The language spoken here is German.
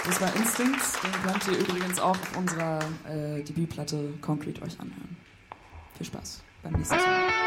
Das war Instincts, den könnt ihr übrigens auch auf unserer Debütplatte Concrete euch anhören. Viel Spaß beim nächsten Song.